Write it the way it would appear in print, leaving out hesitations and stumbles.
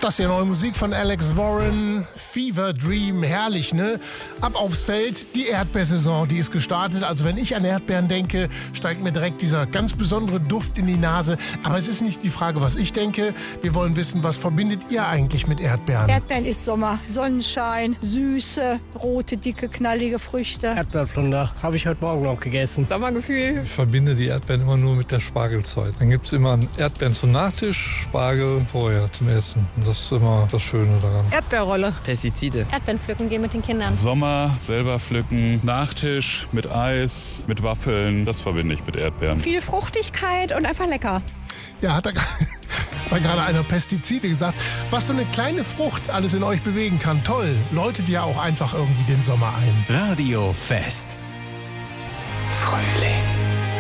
Das ist ja neue Musik von Alex Warren, Fever Dream, herrlich, ne? Ab aufs Feld, die Erdbeersaison, die ist gestartet. Also wenn ich an Erdbeeren denke, steigt mir direkt dieser ganz besondere Duft in die Nase. Aber es ist nicht die Frage, was ich denke. Wir wollen wissen, was verbindet ihr eigentlich mit Erdbeeren? Erdbeeren ist Sommer, Sonnenschein, süße, rote, dicke, knallige Früchte. Erdbeerplunder habe ich heute Morgen noch gegessen. Sommergefühl. Ich verbinde die Erdbeeren immer nur mit der Spargelzeit. Dann gibt es immer Erdbeeren zum Nachtisch, Spargel vorher zum Essen. Und das ist immer das Schöne daran. Erdbeerrolle. Pestizide. Erdbeeren pflücken gehen mit den Kindern. Sommer, selber pflücken, Nachtisch mit Eis, mit Waffeln. Das verbinde ich mit Erdbeeren. Viel Fruchtigkeit und einfach lecker. Ja, hat da gerade einer Pestizide gesagt. Was so eine kleine Frucht alles in euch bewegen kann, toll. Läutet ja auch einfach irgendwie den Sommer ein. Radio Fest. Frühling.